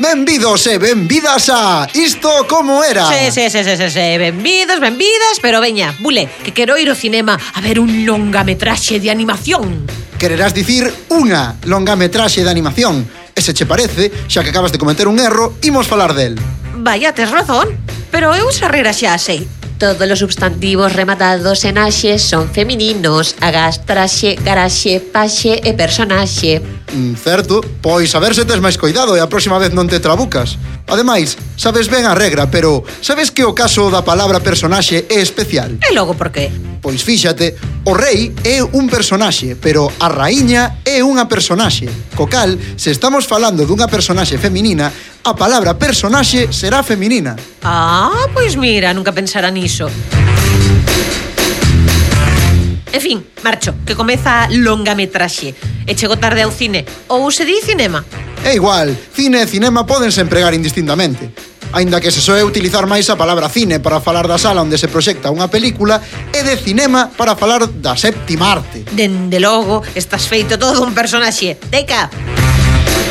Benvidos e benvidas a Isto Como Era. Sí, benvidas, pero veña, bule, que quero ir ao cinema a ver un longametraxe de animación. Quererás dicir unha longametraxe de animación. E se che parece, xa que acabas de cometer un erro, imos falar del. Vaya, tes razón, pero eu esa regra xa sei. Todos os substantivos rematados en axe son femininos. Agás, traxe, garaxe, paxe e personaxe. Certo, pois a ver se tes máis cuidado e a próxima vez non te trabucas. Ademais, sabes ben a regra, pero sabes que o caso da palabra personaxe é especial? E logo por qué? Pois fíxate, o rei é un personaxe, pero a raíña é unha personaxe. Co cal, se estamos falando dunha personaxe feminina, a palabra personaxe será feminina. Ah, pois mira, nunca pensara niso. En fin, marcho, que comeza a longametraxe. E chego tarde ao cine. Ou se di cinema? É igual, cine e cinema pódense empregar indistintamente. Aínda que se soe utilizar máis a palabra cine para falar da sala onde se proxecta unha película e de cinema para falar da séptima arte. Dende logo, estás feito todo un personaxe. Teca!